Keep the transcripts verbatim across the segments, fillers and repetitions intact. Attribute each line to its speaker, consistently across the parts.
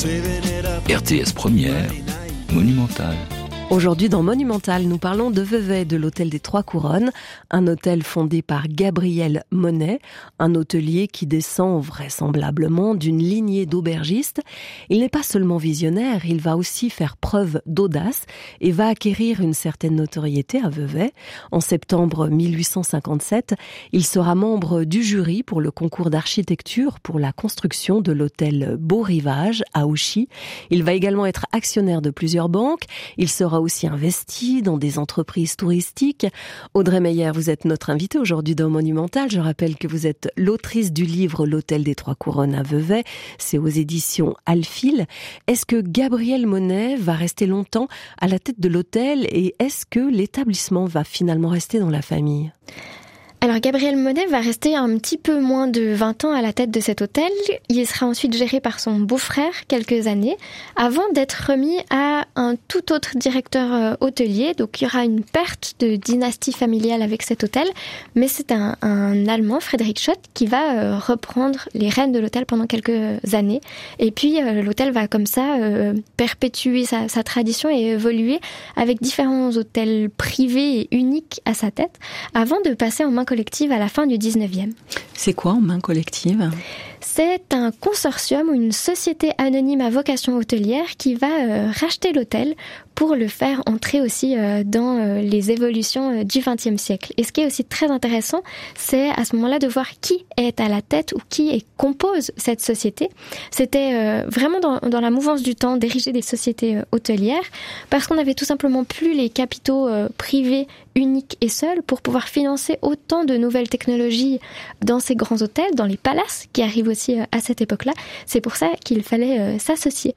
Speaker 1: R T S Première, Monumental.
Speaker 2: Aujourd'hui dans Monumental, nous parlons de Vevey, de l'hôtel des Trois Couronnes, un hôtel fondé par Gabriel Monet, un hôtelier qui descend vraisemblablement d'une lignée d'aubergistes. Il n'est pas seulement visionnaire, il va aussi faire preuve d'audace et va acquérir une certaine notoriété à Vevey. En septembre mille huit cent cinquante-sept, il sera membre du jury pour le concours d'architecture pour la construction de l'hôtel Beau Rivage à Ouchy. Il va également être actionnaire de plusieurs banques. Il sera aussi investi dans des entreprises touristiques. Audrey Meyer, vous êtes notre invitée aujourd'hui dans Monumental. Je rappelle que vous êtes l'autrice du livre L'hôtel des Trois Couronnes à Vevey. C'est aux éditions Alphil. Est-ce que Gabriel Monet va rester longtemps à la tête de l'hôtel et est-ce que l'établissement va finalement rester dans la famille ?
Speaker 3: Alors Gabriel Monet va rester un petit peu moins de vingt ans à la tête de cet hôtel. Il sera ensuite géré par son beau-frère quelques années, avant d'être remis à un tout autre directeur hôtelier. Donc il y aura une perte de dynastie familiale avec cet hôtel, mais c'est un, un Allemand, Frédéric Schott, qui va reprendre les rênes de l'hôtel pendant quelques années. Et puis l'hôtel va comme ça perpétuer sa, sa tradition et évoluer avec différents hôtels privés et uniques à sa tête, avant de passer en main collective à la fin du dix-neuvième.
Speaker 2: C'est quoi en main collective ?
Speaker 3: C'est un consortium ou une société anonyme à vocation hôtelière qui va euh, racheter l'hôtel pour le faire entrer aussi euh, dans euh, les évolutions euh, du vingtième siècle. Et ce qui est aussi très intéressant, c'est à ce moment-là de voir qui est à la tête ou qui est, compose cette société. C'était euh, vraiment dans, dans la mouvance du temps d'ériger des sociétés euh, hôtelières parce qu'on n'avait tout simplement plus les capitaux euh, privés uniques et seuls pour pouvoir financer autant de nouvelles technologies dans ces grands hôtels, dans les palaces qui arrivent aussi à cette époque-là. C'est pour ça qu'il fallait euh, s'associer.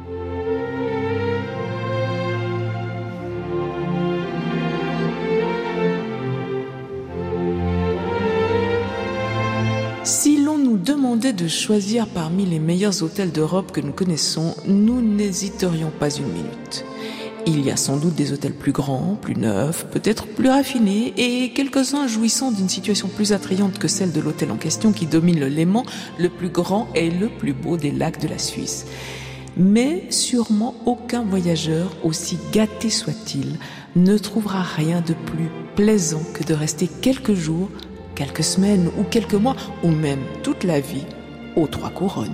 Speaker 4: Si l'on nous demandait de choisir parmi les meilleurs hôtels d'Europe que nous connaissons, nous n'hésiterions pas une minute. Il y a sans doute des hôtels plus grands, plus neufs, peut-être plus raffinés et quelques-uns jouissant d'une situation plus attrayante que celle de l'hôtel en question qui domine le Léman, le plus grand et le plus beau des lacs de la Suisse. Mais sûrement aucun voyageur, aussi gâté soit-il, ne trouvera rien de plus plaisant que de rester quelques jours, quelques semaines ou quelques mois ou même toute la vie aux Trois Couronnes.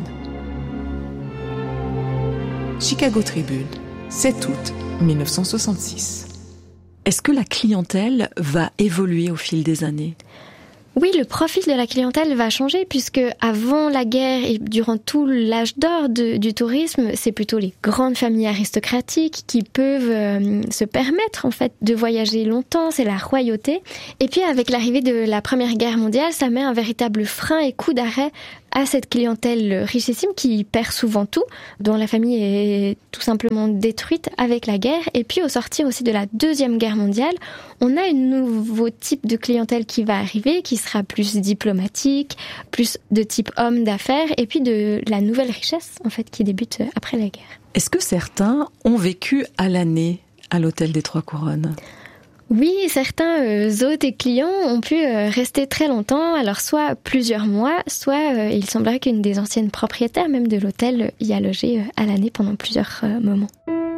Speaker 4: Chicago Tribune, sept août mille neuf cent soixante-six.
Speaker 2: Est-ce que la clientèle va évoluer au fil des années ?
Speaker 3: Oui, le profil de la clientèle va changer puisque avant la guerre et durant tout l'âge d'or de, du tourisme, c'est plutôt les grandes familles aristocratiques qui peuvent euh, se permettre en fait de voyager longtemps, c'est la royauté. Et puis avec l'arrivée de la Première Guerre mondiale, ça met un véritable frein et coup d'arrêt à cette clientèle richissime qui perd souvent tout, dont la famille est tout simplement détruite avec la guerre. Et puis au sortir aussi de la Deuxième Guerre mondiale, on a un nouveau type de clientèle qui va arriver, qui sera plus diplomatique, plus de type homme d'affaires, et puis de la nouvelle richesse en fait qui débute après la guerre.
Speaker 2: Est-ce que certains ont vécu à l'année à l'hôtel des Trois Couronnes ?
Speaker 3: Oui, certains euh, hôtes et clients ont pu euh, rester très longtemps, alors soit plusieurs mois, soit euh, il semblerait qu'une des anciennes propriétaires même de l'hôtel y a logé euh, à l'année pendant plusieurs euh, moments.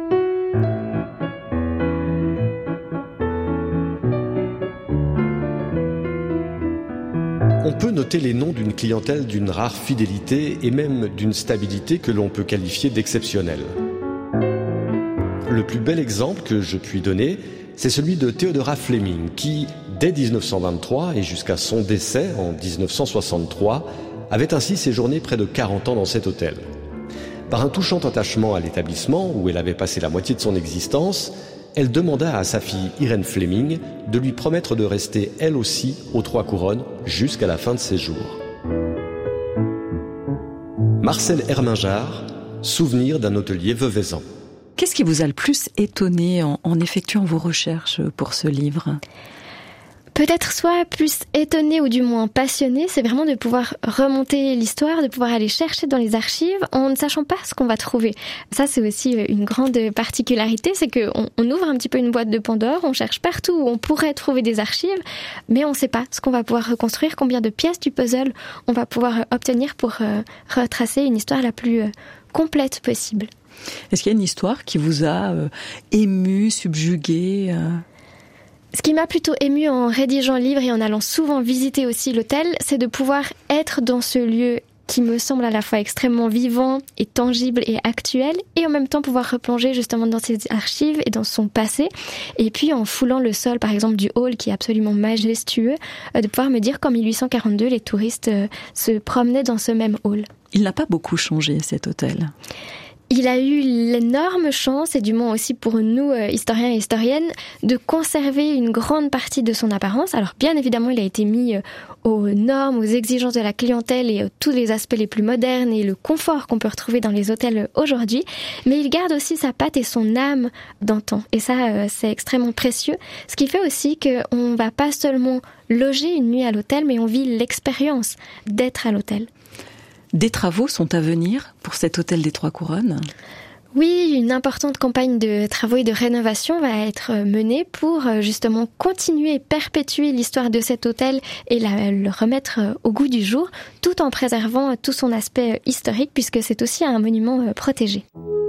Speaker 5: On peut noter les noms d'une clientèle d'une rare fidélité et même d'une stabilité que l'on peut qualifier d'exceptionnelle. Le plus bel exemple que je puis donner, c'est celui de Theodora Fleming qui, dès dix-neuf cent vingt-trois et jusqu'à son décès en dix-neuf cent soixante-trois, avait ainsi séjourné près de quarante ans dans cet hôtel. Par un touchant attachement à l'établissement, où elle avait passé la moitié de son existence, elle demanda à sa fille Irène Fleming de lui promettre de rester elle aussi aux Trois Couronnes jusqu'à la fin de ses jours. Marcel Hermingard, souvenir d'un hôtelier veveysan.
Speaker 2: Qu'est-ce qui vous a le plus étonné en, en effectuant vos recherches pour ce livre ?
Speaker 3: Peut-être soit plus étonné ou du moins passionné, c'est vraiment de pouvoir remonter l'histoire, de pouvoir aller chercher dans les archives en ne sachant pas ce qu'on va trouver. Ça, c'est aussi une grande particularité, c'est qu'on on ouvre un petit peu une boîte de Pandore, on cherche partout où on pourrait trouver des archives, mais on ne sait pas ce qu'on va pouvoir reconstruire, combien de pièces du puzzle on va pouvoir obtenir pour euh, retracer une histoire la plus euh, complète possible.
Speaker 6: Est-ce qu'il y a une histoire qui vous a euh, ému, subjugué euh...
Speaker 3: Ce qui m'a plutôt ému en rédigeant le livre et en allant souvent visiter aussi l'hôtel, c'est de pouvoir être dans ce lieu qui me semble à la fois extrêmement vivant et tangible et actuel, et en même temps pouvoir replonger justement dans ses archives et dans son passé, et puis en foulant le sol par exemple du hall qui est absolument majestueux, de pouvoir me dire qu'en mille huit cent quarante-deux les touristes se promenaient dans ce même hall.
Speaker 6: Il n'a pas beaucoup changé cet hôtel.
Speaker 3: Il a eu l'énorme chance, et du moins aussi pour nous, euh, historiens et historiennes, de conserver une grande partie de son apparence. Alors bien évidemment, il a été mis euh, aux normes, aux exigences de la clientèle et euh, tous les aspects les plus modernes et le confort qu'on peut retrouver dans les hôtels aujourd'hui. Mais il garde aussi sa patte et son âme d'antan. Et ça, euh, c'est extrêmement précieux. Ce qui fait aussi qu'on ne va pas seulement loger une nuit à l'hôtel, mais on vit l'expérience d'être à l'hôtel.
Speaker 6: Des travaux sont à venir pour cet hôtel des Trois Couronnes ?
Speaker 3: Oui, une importante campagne de travaux et de rénovation va être menée pour justement continuer et perpétuer l'histoire de cet hôtel et la, le remettre au goût du jour, tout en préservant tout son aspect historique puisque c'est aussi un monument protégé.